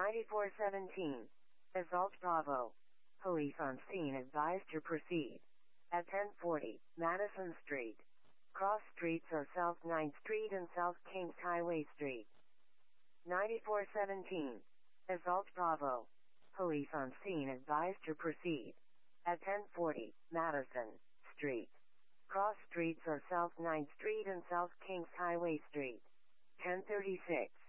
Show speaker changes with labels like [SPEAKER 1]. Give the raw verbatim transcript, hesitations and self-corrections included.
[SPEAKER 1] ninety-four seventeen. Assault Bravo. Police on scene advised to proceed. At ten forty, Madison Street. Cross streets are South ninth Street and South Kings Highway Street. ninety-four seventeen. Assault Bravo. Police on scene advised to proceed. At ten forty, Madison Street. Cross streets are South ninth Street and South Kings Highway Street. ten thirty-six.